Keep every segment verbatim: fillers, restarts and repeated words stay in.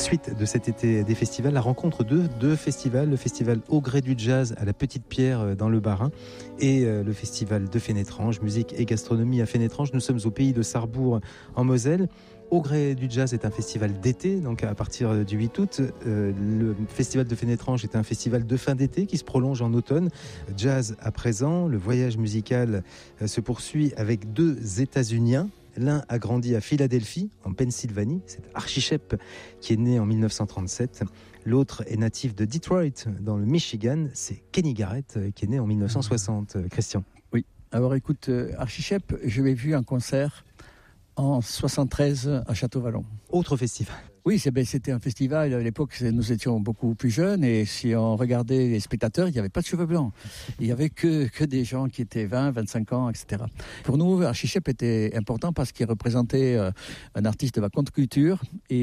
Suite de cet été des festivals, la rencontre de deux festivals, le festival Au Gré du Jazz à la Petite Pierre dans le Bas-Rhin et le festival de Fénétrange, musique et gastronomie à Fénétrange. Nous sommes au pays de Sarrebourg en Moselle. Au Gré du Jazz est un festival d'été, donc à partir du huit août. Euh, le festival de Fénétrange est un festival de fin d'été qui se prolonge en automne. Jazz à présent, le voyage musical euh, se poursuit avec deux États-Uniens. L'un a grandi à Philadelphie, en Pennsylvanie, c'est Archie Shepp qui est né en dix-neuf cent trente-sept. L'autre est natif de Detroit, dans le Michigan, c'est Kenny Garrett qui est né en dix-neuf cent soixante. Christian. Oui, alors écoute, Archie Shepp, je l'ai vu en concert en soixante-treize à Château-Vallon. Autre festival. Oui, c'est, ben, c'était un festival, à l'époque nous étions beaucoup plus jeunes et si on regardait les spectateurs, il n'y avait pas de cheveux blancs. Il n'y avait que, que des gens qui étaient vingt, vingt-cinq ans, et cetera. Pour nous, Archie Shepp était important parce qu'il représentait euh, un artiste de la contre-culture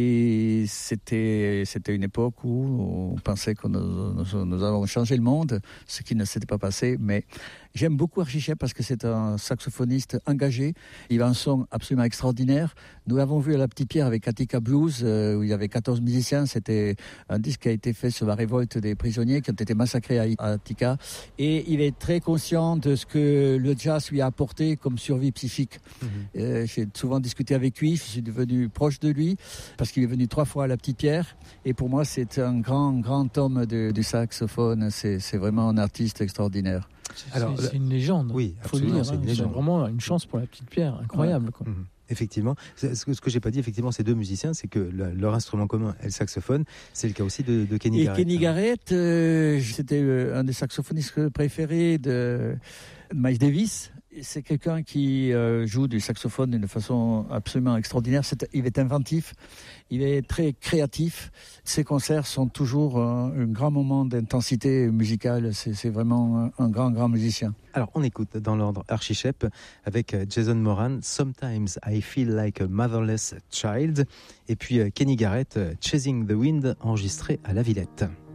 et c'était, c'était une époque où on pensait que nous, nous, nous avons changé le monde, ce qui ne s'était pas passé, mais j'aime beaucoup Archie Shepp parce que c'est un saxophoniste engagé, il a un son absolument extraordinaire. Nous l'avons vu à la Petite Pierre avec Attica Blues, euh, où il y avait quatorze musiciens. C'était un disque qui a été fait sur la révolte des prisonniers qui ont été massacrés à Attica. Et il est très conscient de ce que le jazz lui a apporté comme survie psychique. Mmh. Euh, j'ai souvent discuté avec lui, je suis devenu proche de lui, parce qu'il est venu trois fois à la Petite Pierre. Et pour moi, c'est un grand, grand homme de, du saxophone. C'est, c'est vraiment un artiste extraordinaire. C'est, Alors, c'est, c'est une légende. Oui, faut le dire. C'est, hein, c'est vraiment une chance pour la Petite Pierre, incroyable. Ouais. Quoi. Mmh. Effectivement, ce que, ce que j'ai pas dit, effectivement, ces deux musiciens, c'est que le, leur instrument commun est le saxophone. C'est le cas aussi de, de Kenny et Garrett. Kenny Garrett, euh, c'était un des saxophonistes préférés de Miles Davis. C'est quelqu'un qui euh, joue du saxophone d'une façon absolument extraordinaire. C'est, il est inventif, il est très créatif. Ses concerts sont toujours un, un grand moment d'intensité musicale. C'est, c'est vraiment un, un grand, grand musicien. Alors, on écoute dans l'ordre Archie Shepp avec Jason Moran, Sometimes I Feel Like a Motherless Child. Et puis Kenny Garrett, Chasing the Wind, enregistré à La Villette.